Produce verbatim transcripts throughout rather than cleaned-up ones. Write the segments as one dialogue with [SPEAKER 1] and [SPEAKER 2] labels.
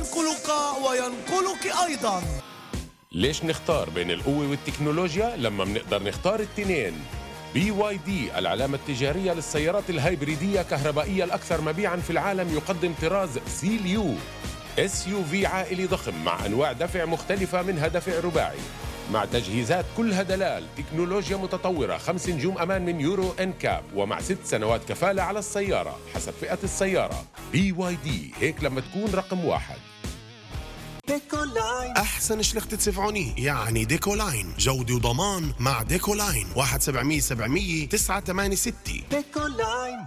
[SPEAKER 1] ينقلك وينقلك أيضا.
[SPEAKER 2] ليش نختار بين القوة والتكنولوجيا لما بنقدر نختار التنين؟ بي واي دي العلامة التجارية للسيارات الهايبريدية كهربائية الأكثر مبيعاً في العالم يقدم طراز سيليو اس يو في عائلي ضخم مع أنواع دفع مختلفة منها دفع رباعي مع تجهيزات كلها دلال، تكنولوجيا متطورة، خمس نجوم أمان من يورو إن كاب ومع ست سنوات كفالة على السيارة حسب فئة السيارة. بي واي دي هيك لما تكون رقم واحد.
[SPEAKER 3] ديكولاين أحسن شلخت تسفعوني يعني ديكولاين، جودة وضمان مع ديكولاين. واحد سبعمية سبعمية تسعة ثمانية ستة. ديكولاين.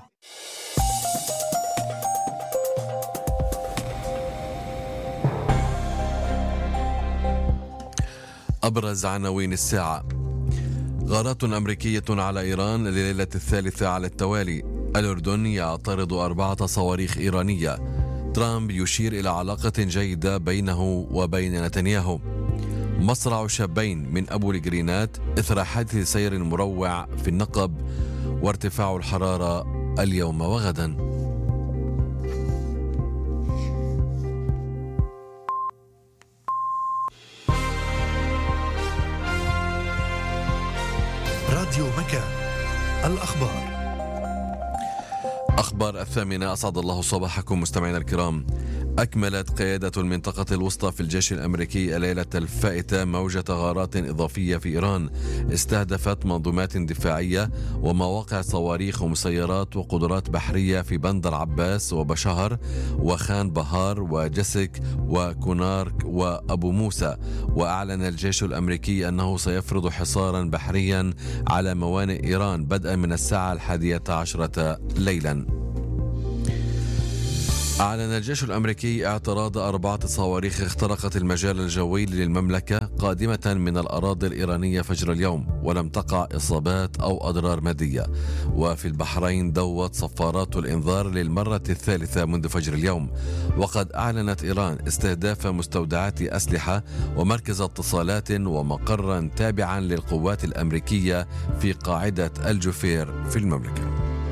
[SPEAKER 4] أبرز عناوين الساعة: غارات أمريكية على إيران لليلة الثالثة على التوالي، الأردن يعترض أربعة صواريخ إيرانية، ترامب يشير إلى علاقة جيدة بينه وبين نتنياهو، مصرع شابين من أبو الجرينات إثر حادث سير مروع في النقب، وارتفاع الحرارة اليوم وغدا.
[SPEAKER 5] راديو مكان، الأخبار.
[SPEAKER 4] أخبار الثامنة، أسعد الله صباحكم مستمعينا الكرام. أكملت قيادة المنطقة الوسطى في الجيش الأمريكي الليلة الفائتة موجة غارات إضافية في إيران استهدفت منظومات دفاعية ومواقع صواريخ ومسيرات وقدرات بحرية في بندر عباس وبشهر وخان بهار وجسك وكونارك وأبو موسى. وأعلن الجيش الأمريكي أنه سيفرض حصارا بحريا على موانئ إيران بدءا من الساعة الحادية عشرة ليلا. أعلن الجيش الأمريكي اعتراض أربعة صواريخ اخترقت المجال الجوي للمملكة قادمة من الأراضي الإيرانية فجر اليوم، ولم تقع إصابات أو أضرار مادية. وفي البحرين دوت صفارات الإنذار للمرة الثالثة منذ فجر اليوم. وقد أعلنت إيران استهداف مستودعات أسلحة ومركز اتصالات ومقرا تابعا للقوات الأمريكية في قاعدة الجوفير في المملكة.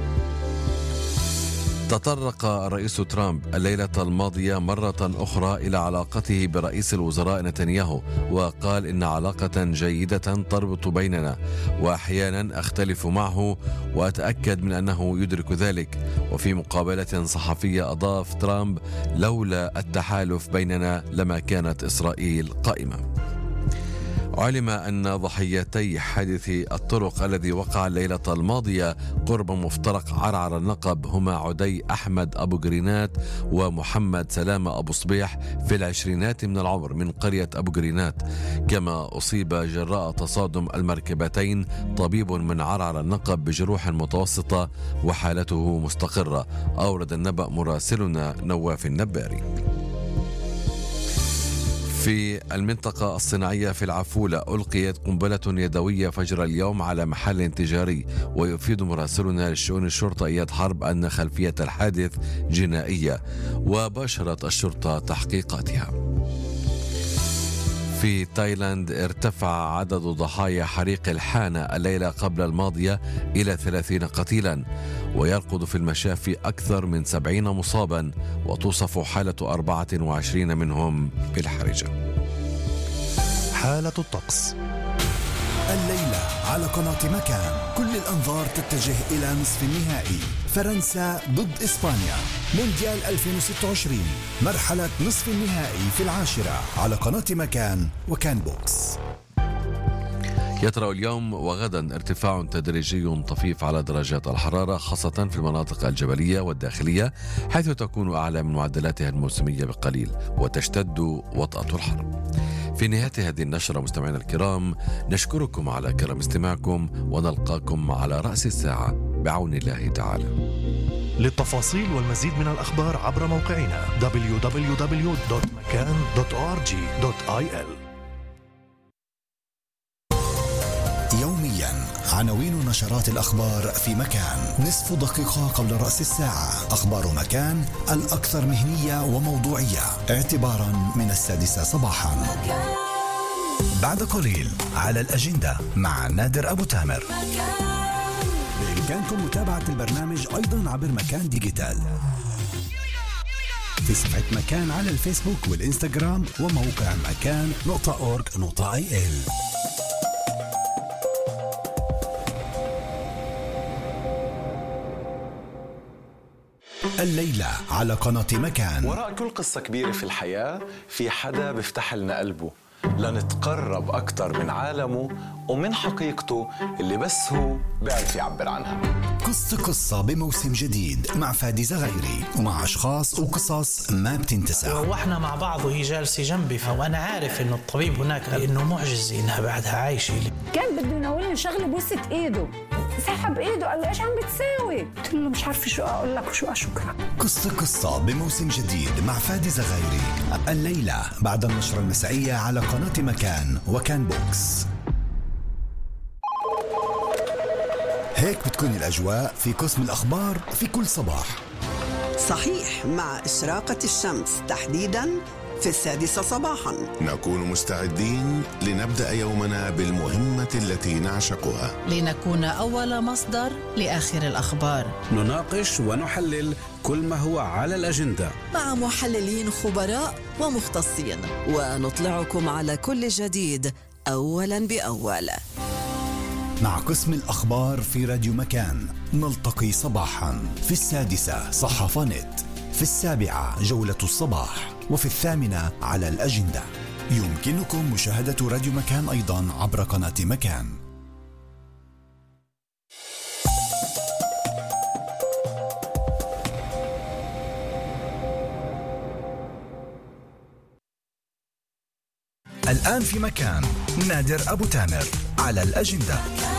[SPEAKER 4] تطرق الرئيس ترامب الليلة الماضية مرة أخرى إلى علاقته برئيس الوزراء نتنياهو، وقال إن علاقة جيدة تربط بيننا وأحيانا أختلف معه وأتأكد من أنه يدرك ذلك. وفي مقابلة صحفية أضاف ترامب: لولا التحالف بيننا لما كانت إسرائيل قائمة. علم أن ضحيتي حادث الطرق الذي وقع الليلة الماضية قرب مفترق عرعر النقب هما عدي أحمد أبو جرينات ومحمد سلامة أبو صبيح في العشرينات من العمر من قرية أبو جرينات. كما أصيب جراء تصادم المركبتين طبيب من عرعر النقب بجروح متوسطة وحالته مستقرة، أورد النبأ مراسلنا نواف النباري. في المنطقة الصناعية في العفولة ألقيت قنبلة يدوية فجر اليوم على محل تجاري، ويفيد مراسلنا لشؤون الشرطة إياد حرب أن خلفية الحادث جنائية، وباشرت الشرطة تحقيقاتها. في تايلاند ارتفع عدد ضحايا حريق الحانة الليلة قبل الماضية إلى ثلاثين قتيلا، ويرقد في المشافي أكثر من سبعين مصابا، وتوصف حالة أربعة وعشرين منهم بالحرجة.
[SPEAKER 5] حالة الطقس
[SPEAKER 6] الليلة على قناة مكان، كل الأنظار تتجه إلى نصف النهائي، فرنسا ضد إسبانيا، مونديال ألفين وستة وعشرين، مرحلة نصف النهائي في العاشرة على قناة مكان وكان بوكس.
[SPEAKER 4] يطرأ اليوم وغدا ارتفاع تدريجي طفيف على درجات الحرارة خاصة في المناطق الجبلية والداخلية، حيث تكون أعلى من معدلاتها الموسمية بقليل، وتشتد وطأة الحر. في نهاية هذه النشرة مستمعينا الكرام نشكركم على كرم استماعكم، ونلقاكم على رأس الساعة بعون الله تعالى.
[SPEAKER 5] للتفاصيل والمزيد من الأخبار عبر موقعنا دبليو دبليو دبليو دوت مكان دوت أو آر جي دوت آي إل.
[SPEAKER 6] يوميا عناوين نشرات الأخبار في مكان، نصف دقيقة قبل رأس الساعة، أخبار مكان الأكثر مهنية وموضوعية اعتبارا من السادسة صباحا. بعد قليل على الأجندة مع نادر أبو تامر. بإمكانكم متابعة البرنامج أيضا عبر مكان ديجيتال. في صفحة مكان على الفيسبوك والإنستغرام وموقع مكان نقطة أورج نقطة آي إل. الليلة على قناة مكان.
[SPEAKER 7] وراء كل قصة كبيرة في الحياة في حدا بيفتح لنا قلبه لنتقرب أكتر من عالمه ومن حقيقته اللي بس هو بيعرف يعبر عنها.
[SPEAKER 6] قصة قصة بموسم جديد مع فادي زغيري ومع أشخاص وقصص ما بتنتسى.
[SPEAKER 8] وإحنا مع بعض وهي جالسة جنبي، فأنا عارف إنه الطبيب هناك إنه معجزة إنها بعدها عايشة.
[SPEAKER 9] كان بده يناولني شغلة بوسة إيده، سحب إيده قال لي إيش عم بتساوي؟ قلت له مش عارفة شو أقول لك وشو أشكرك.
[SPEAKER 6] قصة قصة بموسم جديد مع فادي زغيري الليلة بعد النشرة المسائية على قناة مكان وكان بوكس. هيك بتكون الأجواء في قسم الأخبار في كل صباح.
[SPEAKER 10] صحيح، مع إشراقة الشمس تحديداً في السادسة صباحاً
[SPEAKER 3] نكون مستعدين لنبدأ يومنا بالمهمة التي نعشقها،
[SPEAKER 11] لنكون أول مصدر لآخر الأخبار.
[SPEAKER 12] نناقش ونحلل كل ما هو على الأجندة
[SPEAKER 13] مع محللين خبراء ومختصين، ونطلعكم على كل جديد أولاً بأول.
[SPEAKER 6] مع قسم الأخبار في راديو مكان نلتقي صباحا في السادسة صحافة نت، في السابعة جولة الصباح، وفي الثامنة على الأجندة. يمكنكم مشاهدة راديو مكان أيضا عبر قناة مكان. الآن في مكان نادر أبو تامر على الأجندة.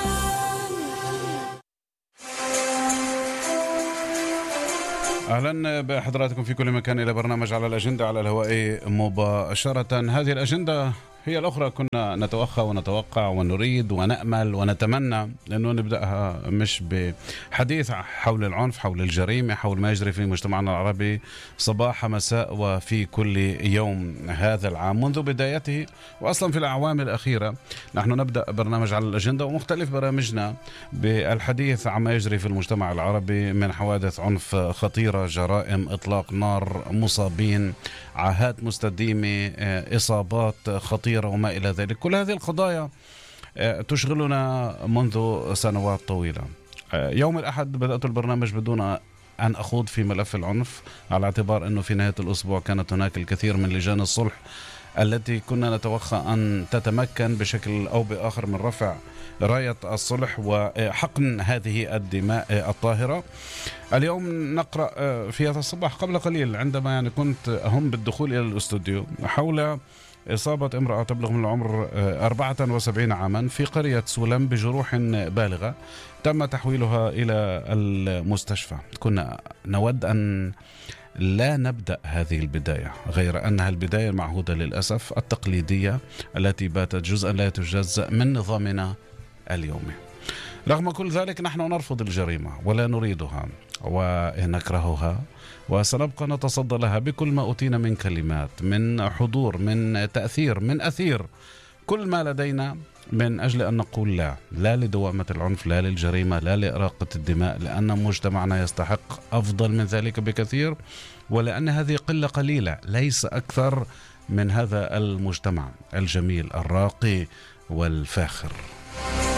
[SPEAKER 14] أهلا بحضراتكم في كل مكان إلى برنامج على الأجندة على الهواء مباشرة. هذه الأجندة هي الأخرى كنا نتوخى ونتوقع ونريد ونأمل ونتمنى أنه نبدأها مش بحديث حول العنف، حول الجريمة، حول ما يجري في مجتمعنا العربي صباح مساء وفي كل يوم هذا العام منذ بدايته، وأصلا في الأعوام الأخيرة نحن نبدأ برنامج على الأجندة ومختلف برامجنا بالحديث عما يجري في المجتمع العربي من حوادث عنف خطيرة، جرائم، إطلاق نار، مصابين، عاهات مستديمة، إصابات خطيرة وما إلى ذلك. كل هذه القضايا تشغلنا منذ سنوات طويلة. يوم الأحد بدأت البرنامج بدون أن أخوض في ملف العنف، على اعتبار أنه في نهاية الأسبوع كانت هناك الكثير من لجان الصلح التي كنا نتوخى أن تتمكن بشكل أو بآخر من رفع راية الصلح وحقن هذه الدماء الطاهرة. اليوم نقرأ في هذا الصباح قبل قليل عندما يعني كنت أهم بالدخول إلى الاستوديو حول إصابة امرأة تبلغ من العمر أربعة وسبعين عاما في قرية سولم بجروح بالغة تم تحويلها إلى المستشفى. كنا نود أن لا نبدأ هذه البداية غير أنها البداية المعهودة للأسف التقليدية التي باتت جزءا لا يتجزأ من نظامنا اليومي. رغم كل ذلك نحن نرفض الجريمة ولا نريدها ونكرهها، وسنبقى نتصدى لها بكل ما أوتينا من كلمات، من حضور، من تأثير، من أثير، كل ما لدينا من أجل أن نقول لا لا لدوامة العنف، لا للجريمة، لا لإراقة الدماء، لأن مجتمعنا يستحق أفضل من ذلك بكثير، ولأن هذه قلة قليلة ليس أكثر من هذا المجتمع الجميل الراقي والفاخر.